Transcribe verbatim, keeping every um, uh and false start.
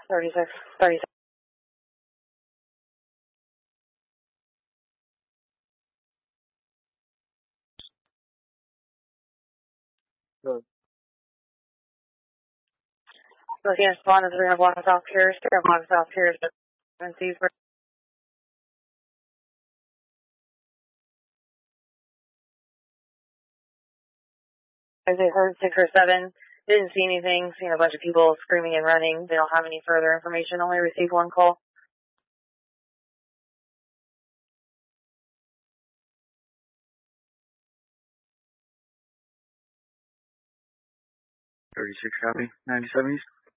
thirty-six, thirty-six. Good. Looking at spawn is three hundred block of South Piers, three hundred block of South Piers, and Seasburg. As they heard six or seven, didn't see anything, seen a bunch of people screaming and running. They don't have any further information, only received one call. thirty-six copy. ninety-seven East.